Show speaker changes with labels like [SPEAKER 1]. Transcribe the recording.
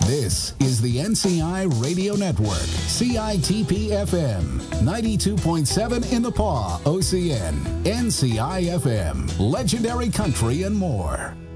[SPEAKER 1] This is the NCI Radio Network, CITP FM, 92.7 in the Paw, OCN, NCI FM, Legendary Country and more.